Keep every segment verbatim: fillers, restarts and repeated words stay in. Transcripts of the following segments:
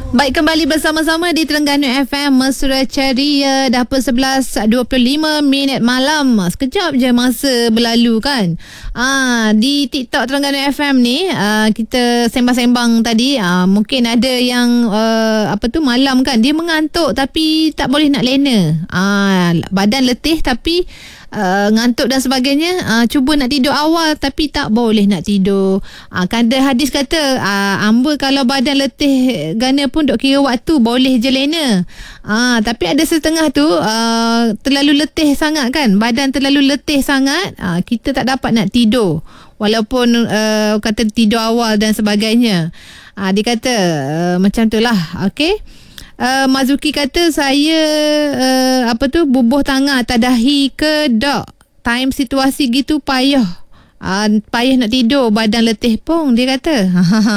Baik, kembali bersama-sama di Terengganu F M Mesra Ceria. Dah pukul sebelas dua puluh lima minit malam. Sekejap je masa berlalu kan. Ah, di TikTok Terengganu F M ni, ah, kita sembang-sembang tadi, ah, mungkin ada yang uh, apa tu malam kan, dia mengantuk tapi tak boleh nak lena. Ah, badan letih tapi Uh, ngantuk dan sebagainya, uh, cuba nak tidur awal tapi tak boleh nak tidur. uh, Kan ada hadis kata, uh, amba kalau badan letih gana pun dok kira waktu boleh je lena. uh, Tapi ada setengah tu uh, terlalu letih sangat kan, badan terlalu letih sangat, uh, kita tak dapat nak tidur walaupun uh, kata tidur awal dan sebagainya. uh, Dia kata uh, macam tu lah. Okay. Uh, Mazuki kata, saya uh, apa tu bubuh tangan atas dahi ke dok. Time situasi gitu payah. Uh, payah nak tidur, badan letih pun, dia kata.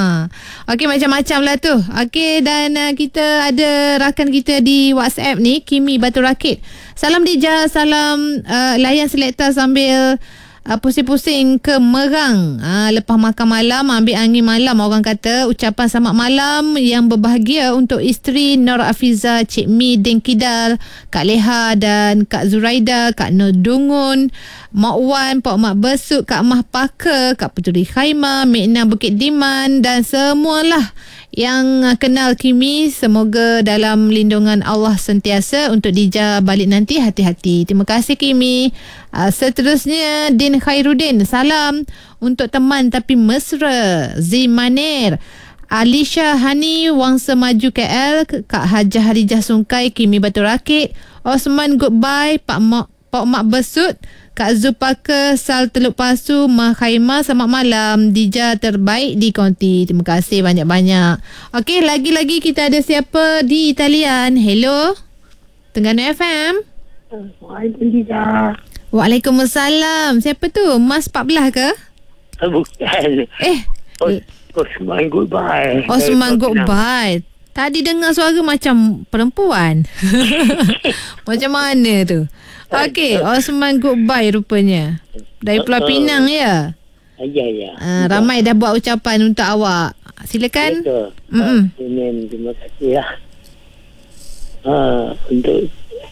Okey, macam-macam lah tu. Okey, dan uh, kita ada rakan kita di WhatsApp ni, Kimi Batu Rakit. Salam Dija, salam uh, layan selekta sambil Uh, pusing-pusing ke Merang, uh, lepas makan malam, ambil angin malam. Orang kata ucapan selamat malam yang berbahagia untuk isteri Nur Afiza, Cik Mi Din Kidal, Kak Leha dan Kak Zuraida, Kak Nur Dungun, Mak Wan, Pak Mak Besut, Kak Mah Paka, Kak Puteri Khaimah, Mikna Bukit Diman dan semualah yang kenal Kimi. Semoga dalam lindungan Allah sentiasa. Untuk Dija balik nanti, hati-hati. Terima kasih Kimi. uh, Seterusnya Din Khairuddin, salam untuk teman tapi mesra Z Manir, Alisha Hani Wangsa Maju K L, Kak Hajah Harijah Sungkai, Kimi Batu Rakit, Osman Goodbye, Pak Mak Pak Mak Besut, Kak Zupaka Sal Teluk Pasu, Mah Khaimah. Selamat malam, Dija terbaik di konti. Terima kasih banyak-banyak. Okey, lagi-lagi kita ada siapa di talian. Hello, Terengganu F M. Waalaikumsalam, Dija. Waalaikumsalam. Siapa tu? Mas empat belas ke? Bukan. Eh, Osman Goodbye. Osman Goodbye. Tadi dengar suara macam perempuan. Macam mana tu? Okey, Osman Goodbye rupanya. Dari Pulau Pinang ya? Ya, ya. Uh, ramai dah buat ucapan untuk awak. Silakan. Betul. Mm-mm. Uh, terima kasih lah. Uh, untuk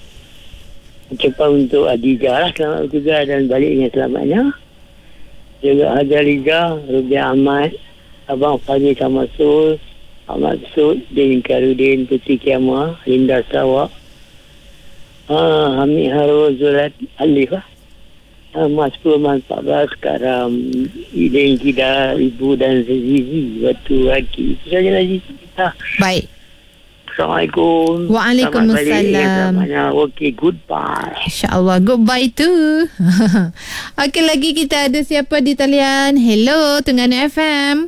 ucapan untuk Adijah lah, selamat juga dan balik dengan selamatnya. Juga Haji Liza, Rubiah Ahmad, Abang Fahmi Tamasul, Ahmad Sud, Din Karudin, Putri Kiamah, Linda Sarawak, Ah, Hamid Harul Zulat Alif lah. Ah, Mas Purman empat belas sekarang, Idin Kida, Ibu dan Zizi, Batu Raki. Itu saja lah Zizi. Ah. Baik. Assalamualaikum. Waalaikumsalam. Okey, goodbye. InsyaAllah, goodbye tu. Okey, lagi kita ada siapa di talian. Hello, Terengganu F M.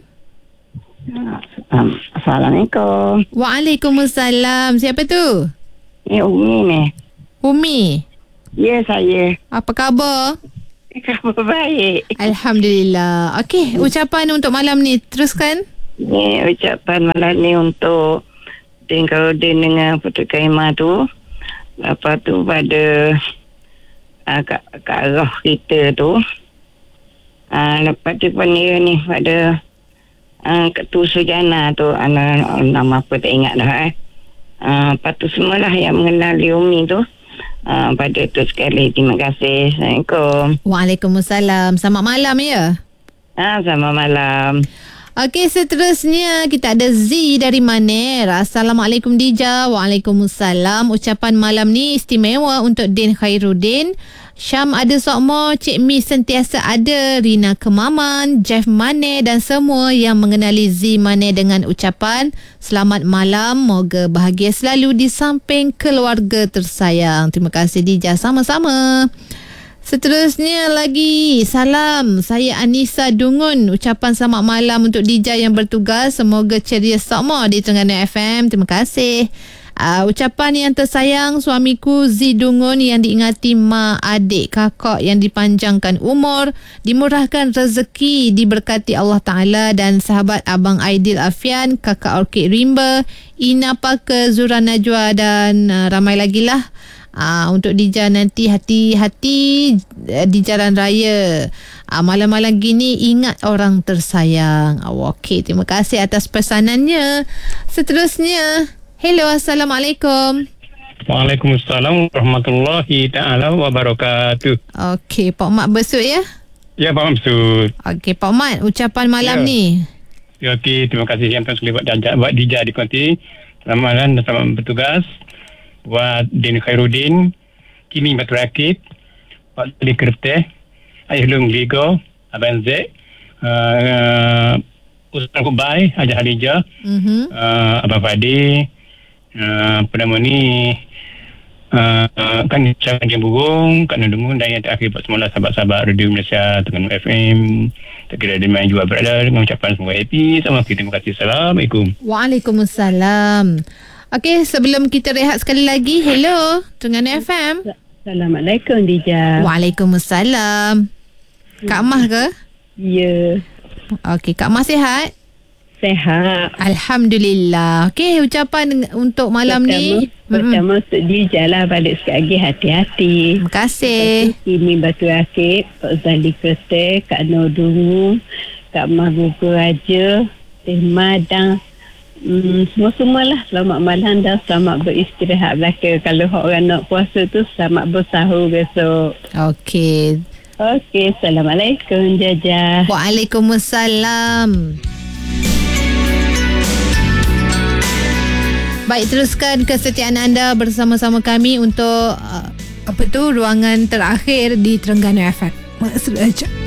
Assalamualaikum. Waalaikumsalam. Siapa tu? Ni Umi ni. Umi. Ya, saya. Apa khabar? Khabar baik. Alhamdulillah. Okey, ucapan untuk malam ni teruskan. Ni ucapan malam ni untuk Din Karudin dengan Puteri Khaimah tu. Lepas tu pada uh, Kak, Kak Roh kita tu. Uh, lepas tu pada ni pada uh, Ketua Sujana tu. Uh, nama apa tak ingat dah eh. Uh, lepas tu semualah yang mengenali Umi tu. Uh, pada itu sekali, terima kasih. Assalamualaikum. Waalaikumsalam. Selamat malam ya. Ah, selamat malam. Okey, seterusnya kita ada Z dari Manir. Assalamualaikum Dija. Waalaikumsalam. Ucapan malam ni istimewa untuk Din Khairuddin, Syam ada Sokmo, Cik Mi sentiasa ada, Rina Kemaman, Jeff Mane dan semua yang mengenali Z Mane dengan ucapan selamat malam, moga bahagia selalu di samping keluarga tersayang. Terima kasih Dija, sama-sama. Seterusnya lagi, salam, saya Anissa Dungun. Ucapan selamat malam untuk Dija yang bertugas, semoga ceria Sokmo di Terengganu F M. Terima kasih. Uh, ucapan yang tersayang suamiku Z Dungun yang diingati mak, adik, kakak yang dipanjangkan umur, dimurahkan rezeki, diberkati Allah Ta'ala, dan sahabat Abang Aidil Afian, kakak Orkid Rimba, Ina Paka, Zura Najwa dan uh, ramai lagi lah. Uh, untuk Dija nanti hati-hati uh, di jalan raya. Ah, malam-malam gini ingat orang tersayang. Oh, okey, terima kasih atas pesanannya. Seterusnya, hello, Assalamualaikum. Waalaikumsalam warahmatullahi ta'ala wabarakatuh. Okey, Pak Mat besut ya? Ya, Pak Maksud. Okey, Pak Mat, ucapan malam Ya. ni. Ya, okey, terima kasih yang tuan sekali buat dijak, buat dijak di konti. Selamat malam dan selamat bertugas. Buat Din Khairuddin, Kimi Batu Rakit, Pak Tali Kerteh, Ayah Lung Ligo, Abang Z, uh, Ustaz Kubai, Haji Halijah, Mhm. uh, Abang Fadi, uh, apa nama ni, Uh, uh, kan Syah Dia Burung, Kak Nandungun dan yang terakhir buat semula sahabat-sahabat Radio Malaysia Terengganu F M. Tak kira ada main juga berada dengan ucapan semoga happy. Sama kita, terima kasih. Assalamualaikum. Waalaikumsalam. Okey, sebelum kita rehat sekali lagi, hello, Terengganu F M. Assalamualaikum, Dija. Waalaikumsalam. Kak Mah ke? Ya, Okey, Kak Mah sihat? sehat. Alhamdulillah. Okey, ucapan untuk malam ni. Pertama, untuk Dija lah, balik sekali lagi hati-hati. Terima kasih. Kimi Batu Rakit, Pak Zali Kerteh, Kak Nur Dungu, Kak Mah Gugu Raja, Teh Madang, hmm, semua-semualah. Selamat malam dan selamat beristirahat belaka. Kalau orang nak puasa tu, selamat bersahur besok. Okey. Okey, Assalamualaikum, Jaja. Waalaikumsalam. Baik, teruskan kesetiaan anda bersama-sama kami untuk uh, apa tu ruangan terakhir di Terengganu F M. Maksud aja.